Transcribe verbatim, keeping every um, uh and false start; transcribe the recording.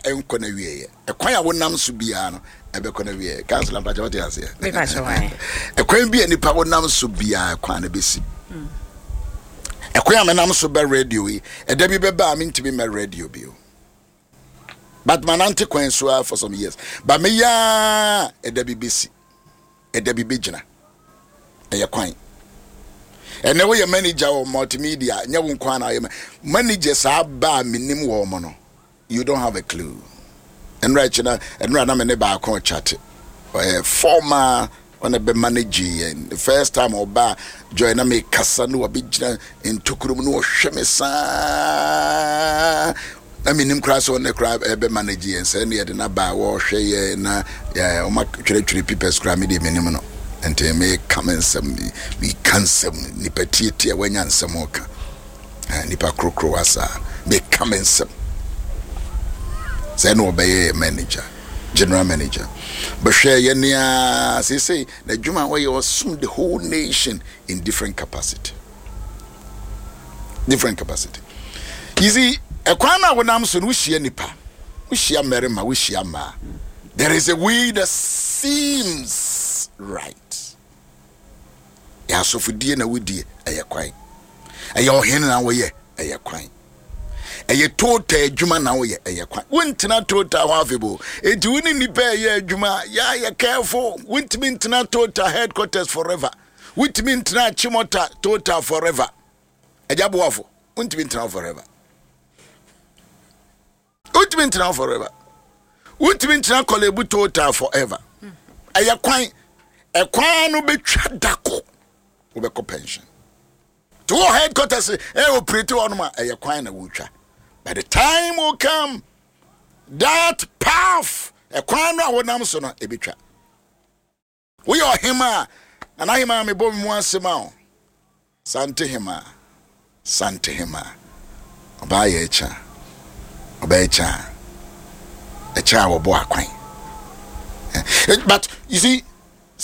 enko na wie e kwan a wonam so bia no ebe ko na wie council ampacha what you say me ba so why e kwan bia nipa wonam so bia kwan na besi e kwan a menam so be radio yi e da bi be ba me ntimi me radio bi o but manante kwan so for some years but me ya e da bi besi e da bi begina e ya kwan and now your manager or multimedia, you won't managers are bad minimum woman. You don't have a clue. And right now, and right now, I'm in the chat. Former on a manager, and the first time or bar join me Casano Bijna in Tukrum Shemesa. I mean, him cross on the crab, ebe manager, and send it in a bar or share, and yeah, or my people scram me the minimum. And they may come and some me cancel ni petite when yan samoka nipa krokro wasa may come and some say no obey manager general manager but share yenia say say the juma where you assume the whole nation in different capacity different capacity you see a kwana when am so no hia nipa we hia merima we hia ma there is a way that seems right. Ya so fudie na wudie eye kwan eye ohene na wo ye eye kwan eye total adwuma na wo ye eye kwan wontina total ho afebo enti woni nipa eye adwuma ya ya careful wintimi ntina total headquarters forever wintimi ntina chimota total forever ejabo afo wintimi ntina forever wintimi ntina forever wintimi ntina kolebu total forever eye kwan e kwan no betwa dako ubeko pension to headquarters eh operate on ma eh kwan na wutwa by the time will come that path e kwan no wonam so no e betwa we are hima and I ma me bom mu asema sante hima sante hima obaye echa obaye echa echa wo bo akwan but you see